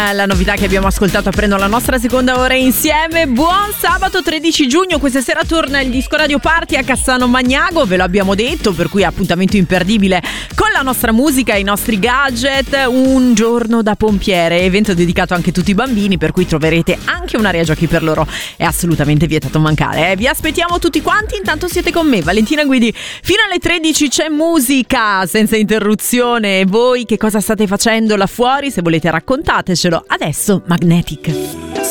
la novità che abbiamo ascoltato aprendo la nostra seconda ora insieme. Buon sabato 13 giugno, questa sera torna il Disco Radio Party a Cassano Magnago, ve lo abbiamo detto, per cui appuntamento imperdibile con la nostra musica e i nostri gadget. Un giorno da pompiere, evento dedicato anche a tutti i bambini, per cui troverete anche un'area giochi per loro, è assolutamente vietato mancare. Vi aspettiamo tutti quanti, intanto siete con me, Valentina Guidi, fino alle 13 c'è musica senza interruzione. Voi che cosa state facendo là fuori? Se volete raccontatecelo. Adesso Magnetic.